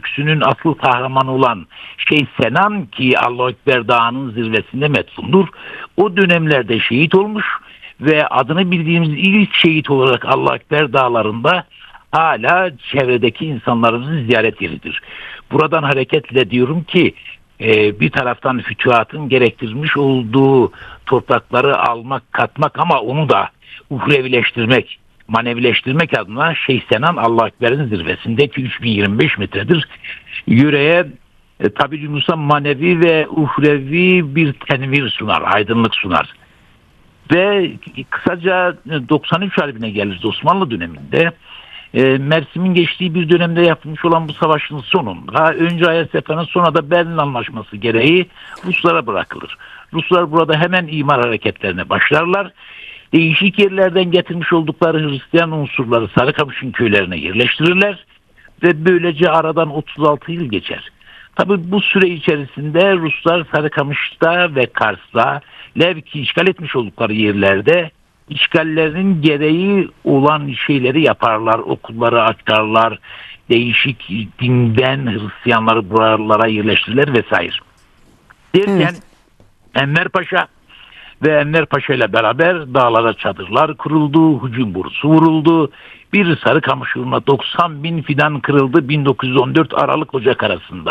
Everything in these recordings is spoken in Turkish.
türküsünün asıl kahramanı olan Şeyh Senan, ki Allahu Ekber Dağı'nın zirvesinde metfundur, o dönemlerde şehit olmuş ve adını bildiğimiz ilk şehit olarak Allahu Ekber Dağları'nda hala çevredeki insanlarımızın ziyaret yeridir. Buradan hareketle diyorum ki bir taraftan fütühatın gerektirmiş olduğu toprakları almak, katmak ama onu da uhrevileştirmek, manevileştirmek adına Şeyh Senan Allahu Ekber'in zirvesindeki 3025 metredir. Yüreğe tabi Yunus'a manevi ve uhrevi bir tenvir sunar, aydınlık sunar. Ve kısaca 93 Harbi'ne geliriz. Osmanlı döneminde Mersin'in geçtiği bir dönemde yapılmış olan bu savaşın sonunda önce Ayasofya'nın sonra da Berlin Anlaşması gereği Ruslara bırakılır. Ruslar burada hemen imar hareketlerine başlarlar. Değişik yerlerden getirmiş oldukları Hristiyan unsurları Sarıkamış'ın köylerine yerleştirirler ve böylece aradan 36 yıl geçer. Tabi bu süre içerisinde Ruslar Sarıkamış'ta ve Kars'ta Levki işgal etmiş oldukları yerlerde işgallerinin gereği olan şeyleri yaparlar, okulları açarlar, değişik dinden Hristiyanları buralara yerleştirirler vesaire. Derken Enver Paşa ve Enver Paşa ile beraber dağlara çadırlar kuruldu, hücum borusu vuruldu. Bir Sarıkamış yoluna 90 bin fidan kırıldı 1914 Aralık-Ocak arasında.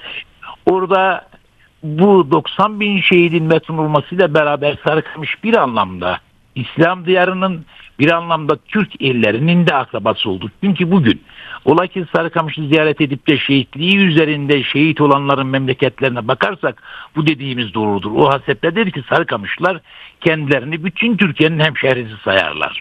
Orada bu 90 bin şehidin metfun olmasıyla beraber Sarıkamış bir anlamda İslam diyarının, bir anlamda Türk ellerinin de akrabası oldu. Çünkü bugün ola ki Sarıkamış'ı ziyaret edip de şehitliği üzerinde şehit olanların memleketlerine bakarsak bu dediğimiz doğrudur. O haseptedir ki Sarıkamışlılar kendilerini bütün Türkiye'nin hemşehrisi sayarlar.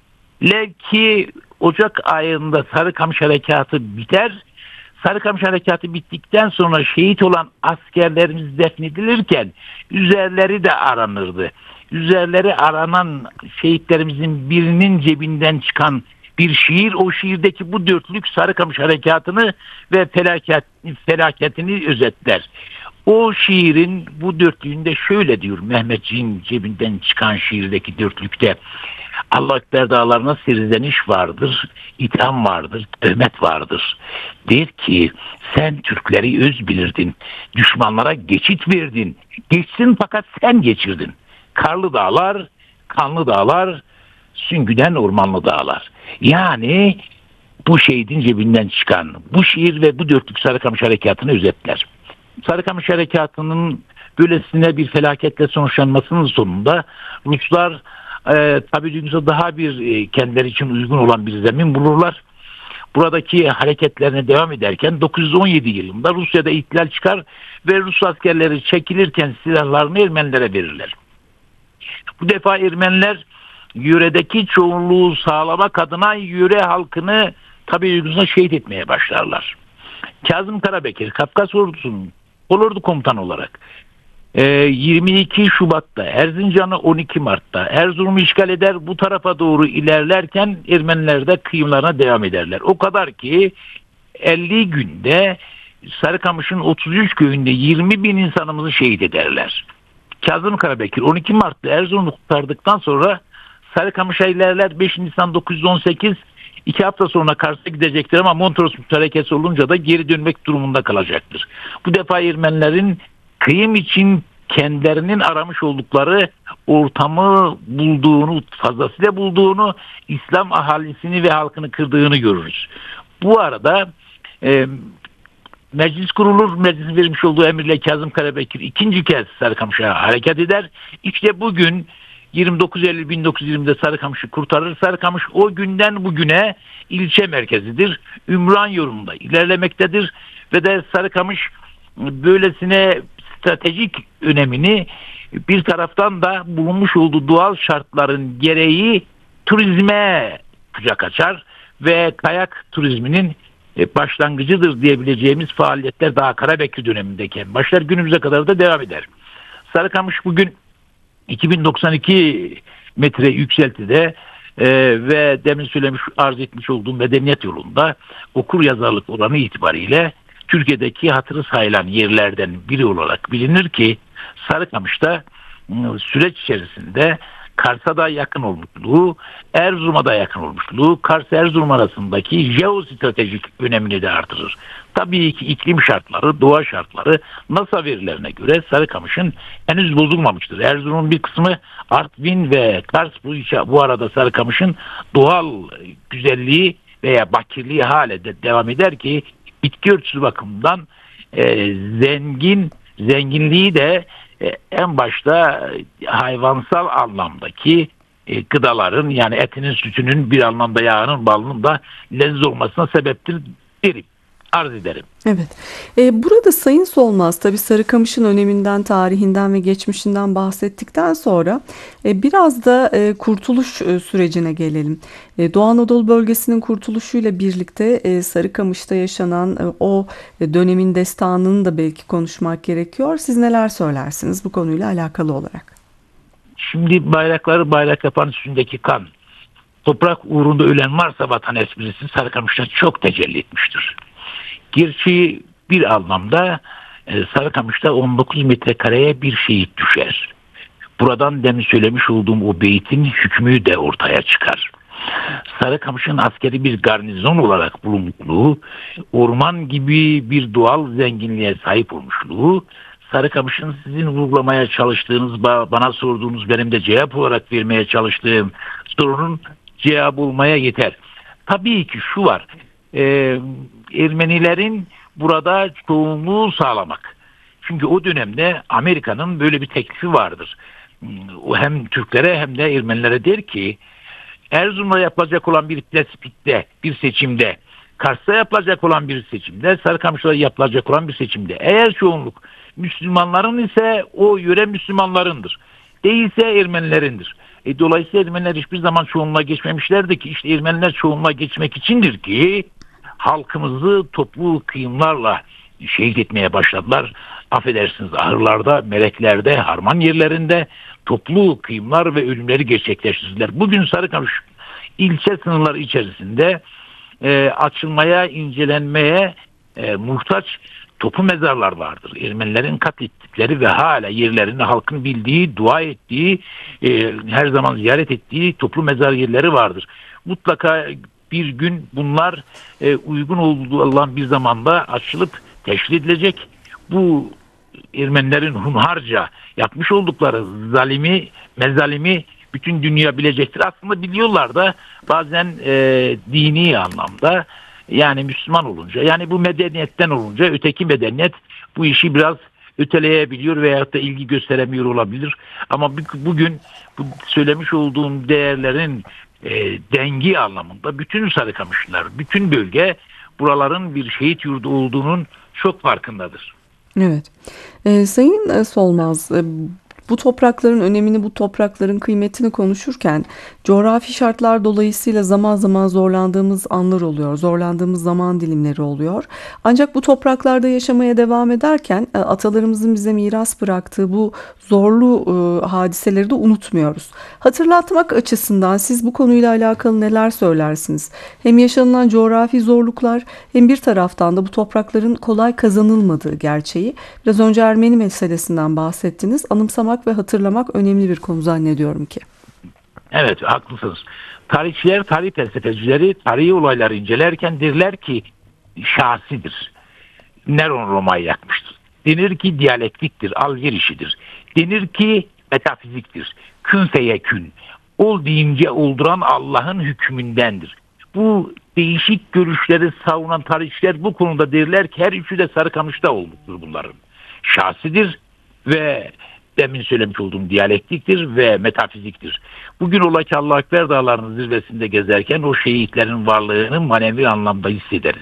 Ki Ocak ayında Sarıkamış harekatı biter. Sarıkamış harekatı bittikten sonra şehit olan askerlerimiz defnedilirken üzerleri de aranırdı. Üzerleri aranan şehitlerimizin birinin cebinden çıkan bir şiir, o şiirdeki bu dörtlük Sarıkamış harekatını ve felaketini özetler. O şiirin bu dörtlüğünde şöyle diyor Mehmetçiğin cebinden çıkan şiirdeki dörtlükte: Allah Ekber dağlarına serzeniş vardır, itham vardır, töhmet vardır. Der ki sen Türkleri öz bilirdin, düşmanlara geçit verdin, geçsin fakat sen geçirdin. Karlı dağlar, kanlı dağlar, süngüden ormanlı dağlar. Yani bu şehidin cebinden çıkan bu şiir ve bu dörtlük Sarıkamış harekatını özetler. Sarıkamış harekatının böylesine bir felaketle sonuçlanmasının sonunda Ruslar tabii dünyada daha bir kendileri için uygun olan bir zemin bulurlar. Buradaki hareketlerine devam ederken 917 yılında Rusya'da ihtilal çıkar ve Rus askerleri çekilirken silahlarını Ermenilere verirler. Bu defa Ermeniler yöredeki çoğunluğu sağlamak adına yöre halkını tabii uygusuna şehit etmeye başlarlar. Kazım Karabekir, Kafkas ordusunun kolordu komutanı olarak 22 Şubat'ta Erzincan'ı 12 Mart'ta Erzurum'u işgal eder, bu tarafa doğru ilerlerken Ermeniler de kıyımlarına devam ederler. O kadar ki 50 günde Sarıkamış'ın 33 köyünde 20 bin insanımızı şehit ederler. Kazım Karabekir 12 Mart'ta Erzurum'u kurtardıktan sonra Sarıkamış'a ilerler. 5 Nisan 918, 2 hafta sonra Kars'a gidecektir ama Montrose hareketi olunca da geri dönmek durumunda kalacaktır. Bu defa Ermenilerin kıyım için kendilerinin aramış oldukları ortamı bulduğunu, fazlasıyla bulduğunu, İslam ahalisini ve halkını kırdığını görürüz. Bu arada meclis kurulur. Meclisin vermiş olduğu emirle Kazım Karabekir ikinci kez Sarıkamış'a hareket eder. İşte bugün 29 Eylül 1920'de Sarıkamış'ı kurtarır. Sarıkamış o günden bugüne ilçe merkezidir. Ümran yolunda ilerlemektedir ve de Sarıkamış böylesine stratejik önemini bir taraftan da bulunmuş olduğu doğal şartların gereği turizme kucak açar ve kayak turizminin başlangıcıdır diyebileceğimiz faaliyetler daha Karabekir dönemindeyken başlar, günümüze kadar da devam eder. Sarıkamış bugün 2092 metre yükseltide ve demin söylemiş, arz etmiş olduğum medeniyet yolunda okur yazarlık oranı itibariyle Türkiye'deki hatırı sayılan yerlerden biri olarak bilinir ki Sarıkamış'ta süreç içerisinde Kars'a da yakın olmuşluğu, Erzurum'a da yakın olmuşluğu, Kars-Erzurum arasındaki jeostratejik önemini de artırır. Tabii ki iklim şartları, doğa şartları NASA verilerine göre Sarıkamış'ın henüz bozulmamıştır. Erzurum'un bir kısmı Artvin ve Kars bu arada Sarıkamış'ın doğal güzelliği veya bakirliği hale de devam eder ki bitki örtüsü bakımından zenginliği de en başta hayvansal anlamdaki gıdaların, yani etinin, sütünün, bir anlamda yağının, balının da leziz olmasına sebeptir derim. Arz ederim. Evet. Burada Sayın Solmaz tabii Sarıkamış'ın öneminden, tarihinden ve geçmişinden bahsettikten sonra biraz da kurtuluş sürecine gelelim. Doğu Anadolu bölgesinin kurtuluşuyla birlikte Sarıkamış'ta yaşanan o dönemin destanını da belki konuşmak gerekiyor. Siz neler söylersiniz bu konuyla alakalı olarak? Şimdi bayrakları bayrak yapan üstündeki kan, toprak uğrunda ölen varsa vatan esprisi Sarıkamış'ta çok tecelli etmiştir. Gerçi bir anlamda Sarıkamış'ta 19 metrekareye bir şehit düşer. Buradan demin söylemiş olduğum o beytin hükmü de ortaya çıkar. Sarıkamış'ın askeri bir garnizon olarak bulunmuşluğu, orman gibi bir doğal zenginliğe sahip olmuşluğu, Sarıkamış'ın sizin vurgulamaya çalıştığınız, bana sorduğunuz, benim de cevap olarak vermeye çalıştığım sorunun cevabı olmaya yeter. Tabii ki şu var, Ermenilerin burada çoğunluğu sağlamak. Çünkü o dönemde Amerika'nın böyle bir teklifi vardır. O hem Türklere hem de Ermenilere der ki, Erzurum'da yapılacak olan bir tespitte, bir seçimde, Kars'ta yapılacak olan bir seçimde, Sarıkamış'ta yapılacak olan bir seçimde, eğer çoğunluk Müslümanların ise o yöre Müslümanlarındır. Değilse Ermenilerindir. Dolayısıyla Ermeniler hiçbir zaman çoğunluğa geçmemişlerdi ki, işte Ermeniler çoğunluğa geçmek içindir ki halkımızı toplu kıyımlarla şehit etmeye başladılar. Affedersiniz, ahırlarda, meleklerde, harman yerlerinde toplu kıyımlar ve ölümleri gerçekleştirdiler. Bugün Sarıkamış ilçe sınırları içerisinde açılmaya, incelenmeye muhtaç toplu mezarlar vardır. Ermenilerin katlettikleri ve hala yerlerinde halkın bildiği, dua ettiği, her zaman ziyaret ettiği toplu mezar yerleri vardır. Mutlaka bir gün bunlar uygun olan bir zamanda açılıp teşhir edilecek. Bu Ermenilerin hunharca yapmış oldukları mezalimi bütün dünya bilecektir. Aslında biliyorlar da bazen dini anlamda, yani Müslüman olunca, yani bu medeniyetten olunca öteki medeniyet bu işi biraz öteleyebiliyor veyahut da ilgi gösteremiyor olabilir. Ama bugün bu söylemiş olduğum değerlerin dengi anlamında bütün Sarıkamışlılar, bütün bölge buraların bir şehit yurdu olduğunun çok farkındadır. Evet. Sayın Solmaz, bu toprakların önemini, bu toprakların kıymetini konuşurken coğrafi şartlar dolayısıyla zaman zaman zorlandığımız anlar oluyor, zorlandığımız zaman dilimleri oluyor. Ancak bu topraklarda yaşamaya devam ederken atalarımızın bize miras bıraktığı bu zorlu hadiseleri de unutmuyoruz. Hatırlatmak açısından siz bu konuyla alakalı neler söylersiniz? Hem yaşanılan coğrafi zorluklar hem bir taraftan da bu toprakların kolay kazanılmadığı gerçeği. Biraz önce Ermeni meselesinden bahsettiniz. Anımsamak ve hatırlamak önemli bir konu zannediyorum ki. Evet, haklısınız. Tarihçiler, tarih felsefecileri tarihi olayları incelerken derler ki şahsidir. Neron Roma'yı yakmıştır. Denir ki diyalektiktir, algır işidir. Denir ki metafiziktir. Kün feyekün. Ol deyince olduran Allah'ın hükmündendir. Bu değişik görüşleri savunan tarihçiler bu konuda derler ki her üçü de Sarıkamış'ta olmuştur bunların. Şahsidir ve demin söylemiş olduğum diyalektiktir ve metafiziktir. Bugün ola ki Allah Ekber Dağları'nın zirvesinde gezerken o şehitlerin varlığını manevi anlamda hissederiz.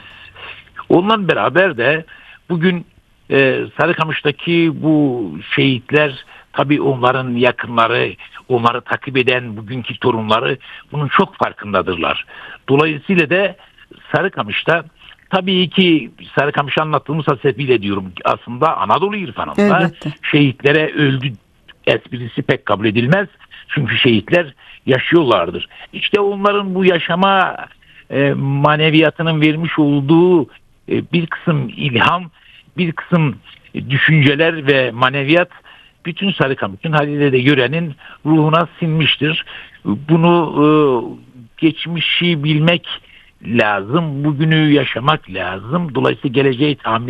Onunla beraber de bugün Sarıkamış'taki bu şehitler, tabii onların yakınları, onları takip eden bugünkü torunları bunun çok farkındadırlar. Dolayısıyla da Sarıkamış'ta, tabii ki Sarıkamış'ı anlattığımız hasebiyle diyorum, aslında Anadolu irfanında Elbette. şehitlere öldü esprisi pek kabul edilmez. Çünkü şehitler yaşıyorlardır. İşte onların bu yaşama maneviyatının vermiş olduğu bir kısım ilham, bir kısım düşünceler ve maneviyat bütün Sarıkamış, bütün Halide'de görenin ruhuna sinmiştir. Bunu geçmişi bilmek lazım, bugünü yaşamak lazım. Dolayısıyla geleceği tahmin